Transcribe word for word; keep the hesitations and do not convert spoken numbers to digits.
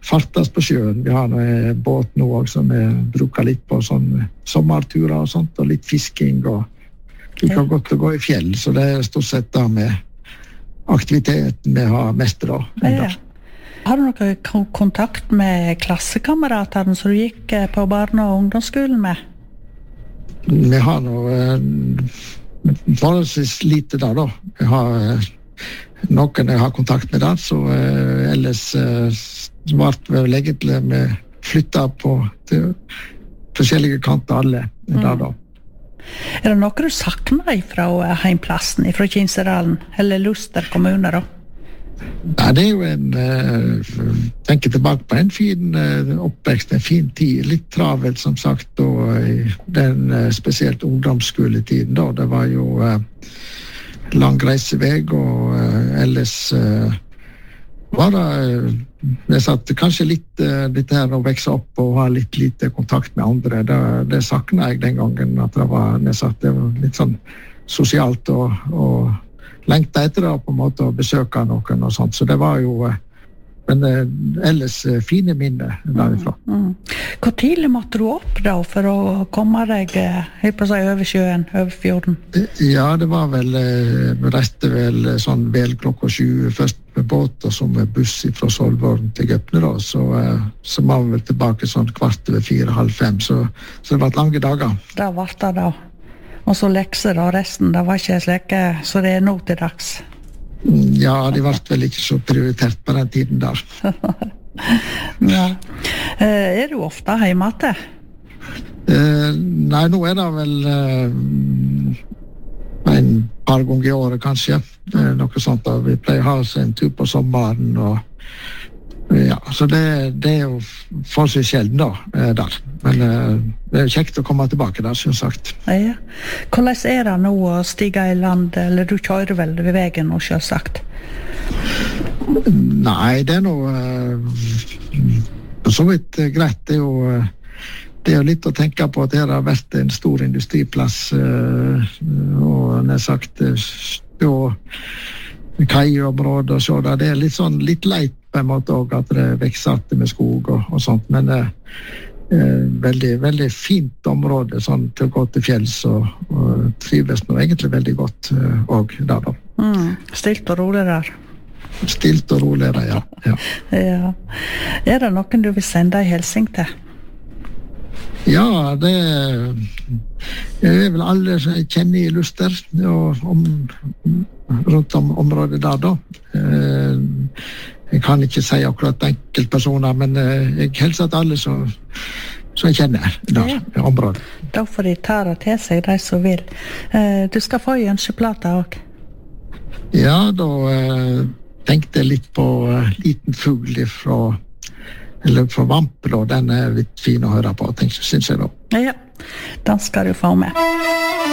fartes på sjøen. Vi har en båt nå også, som vi bruker litt på sånn sommerturer og sånt, og litt fisking, og vi kan godt gå i fjell, så det er stort sett da med aktiviteten vi har mest da. Ja. Har du noen kontakt med klassekameratene som du gikk på barne- og ungdomsskolen med? Vi har noe forholdsvis lite da da. Vi har noen jeg har kontakt med der, så uh, ellers uh, svart vi vel egentlig vi flyttet på til forskjellige kanter alle mm. der da. Er det noe du savner fra heimplassen, fra Kinserdalen, eller Luster kommune da? Ja, det er jo en, uh, tenker tilbake på en fin uh, oppvekst, en fin tid, litt travelt som sagt, og uh, den uh, spesielt ungdomsskoletiden da, det var jo uh, lang reiseveg, og uh, ellers uh, var det, uh, jeg satt kanskje litt uh, dette her å vekse opp og ha litt lite kontakt med andre, det, det savnet jeg den gangen, at det var, jeg satt, det var litt sånn sosialt og, og lengte etter det på en måte å besøke noen og sånt, så det var jo men uh, ellers uh, fine minner derifra. Mm, mm. Hvor tidlig måtte du opp da for å komme deg uh, på seg over sjøen, over fjorden? Ja, det var vel uh, reiste vel sånn vel klokka sju først med båt og så med buss fra Solvorn til Gøpne da, så, uh, så var vi vel tilbake sånn kvart over fire, halv fem, så, så det var lange dager. Det var det da. Og så lekser og resten, det var ikke slekke, så det er nå til dags. Ja, de var vel ikke så prioritert på den tiden der. Ja. Eh, er du ofte hjemme til? Eh, nei, nå er det vel eh, en par ganger i året kanskje, eh, noe sånt da. Vi pleier å ha oss en tur på sommeren, og ja, så det, det er jo forholdsvis sjelden da, der. Men uh, det er jo kjekt å komme tilbake der, som sagt. Ja. Hvordan er det nå å stige i land, eller du kjører vel ved veien nå, selvsagt? Nei, det er noe uh, så vidt uh, greit. Det er jo uh, det er jo litt å tenke på at det har vært en stor industriplass, uh, og nær sagt uh, og kaiområder og så der. Det er litt sånn litt leit på en måte også, at det vekser att med skog og, og sånt, men eh, veldig, veldig fint område sånn til å gå til fjells, og, og trives nå egentlig veldig godt eh, også der da. Mm, stilt og rolig der. Stilt og rolig der, ja. Ja. Ja. Er det noen du vil sende en hilsing til? Ja, det er vel alle som jeg kjenner i Luster, og om, rundt om området der da. Eh, Jeg kan ikke si akkurat enkeltpersoner, men uh, jeg hilser til alle som, som jeg kjenner der, ja. I området. Da får de ta det til seg, de som vil. Uh, du skal få ønskeplater også. Ja, da uh, tenkte jeg litt på uh, liten fugl fra, eller fra Vampel, og den er litt fin å høre på, tenker, synes jeg da. Ja, den skal du få med.